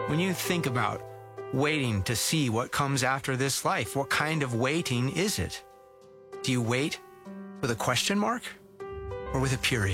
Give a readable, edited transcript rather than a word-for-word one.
When you think about waiting to see what comes after this life, what kind of waiting is it? Do you wait with a question mark or with a period?